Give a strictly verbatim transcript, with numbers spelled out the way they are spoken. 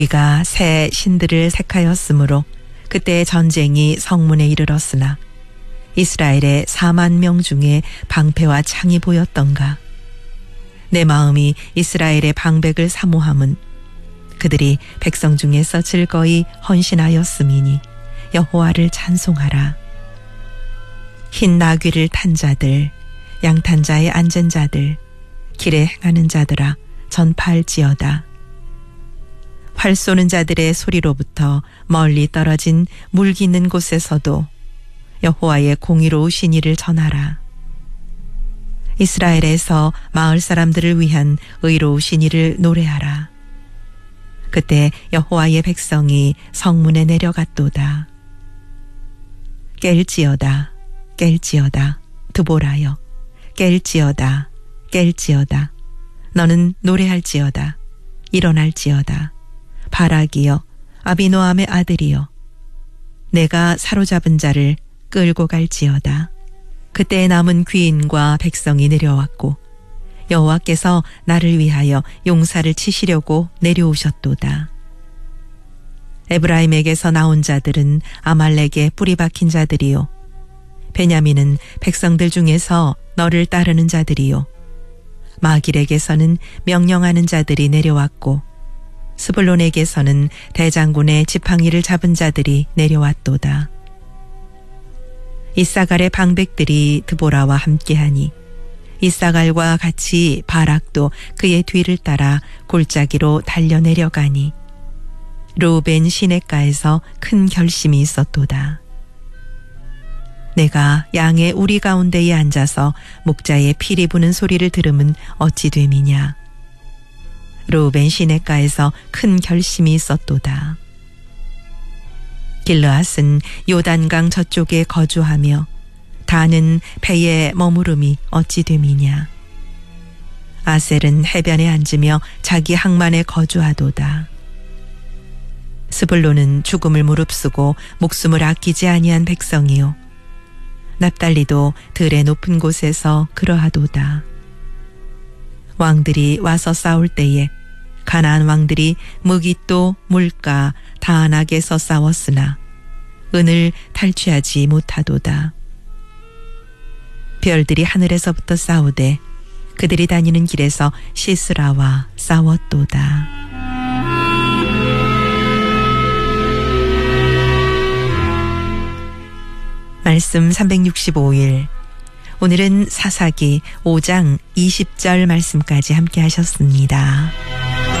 우리가 새 신들을 택하였으므로 그때 전쟁이 성문에 이르렀으나 이스라엘의 사만 명 중에 방패와 창이 보였던가. 내 마음이 이스라엘의 방백을 사모함은 그들이 백성 중에서 즐거이 헌신하였음이니 여호와를 찬송하라. 흰 나귀를 탄 자들, 양탄 자에 앉은 자들, 길에 행하는 자들아 전파할지어다. 활 쏘는 자들의 소리로부터 멀리 떨어진 물기 있는 곳에서도 여호와의 공의로우신 일을 전하라. 이스라엘에서 마을 사람들을 위한 의로우신 일을 노래하라. 그때 여호와의 백성이 성문에 내려갔도다. 깰지어다, 깰지어다, 드보라여, 깰지어다, 깰지어다. 너는 노래할지어다, 일어날지어다. 바락이여, 아비노함의 아들이여, 내가 사로잡은 자를 끌고 갈지어다. 그때 남은 귀인과 백성이 내려왔고 여호와께서 나를 위하여 용사를 치시려고 내려오셨도다. 에브라임에게서 나온 자들은 아말렉에 뿌리 박힌 자들이요, 베냐민은 백성들 중에서 너를 따르는 자들이요, 마길에게서는 명령하는 자들이 내려왔고 스불론에게서는 대장군의 지팡이를 잡은 자들이 내려왔도다. 이사갈의 방백들이 드보라와 함께하니 이사갈과 같이 바락도 그의 뒤를 따라 골짜기로 달려내려가니 르우벤 시냇가에서 큰 결심이 있었도다. 내가 양의 우리 가운데에 앉아서 목자의 피리 부는 소리를 들으면 어찌 됨이냐. 르우벤 시냇가에서 큰 결심이 있었도다. 길르앗은 요단강 저쪽에 거주하며 단은 배에 머무름이 어찌 됨이냐. 아셀은 해변에 앉으며 자기 항만에 거주하도다. 스불론은 죽음을 무릅쓰고 목숨을 아끼지 아니한 백성이요, 납달리도 들의 높은 곳에서 그러하도다. 왕들이 와서 싸울 때에 가나안 왕들이 무깃도 물가 다안악에서 싸웠으나 은을 탈취하지 못하도다. 별들이 하늘에서부터 싸우되 그들이 다니는 길에서 시스라와 싸웠도다. 말씀 삼백육십오 일. 오늘은 사사기 오 장 이십 절 말씀까지 함께 하셨습니다.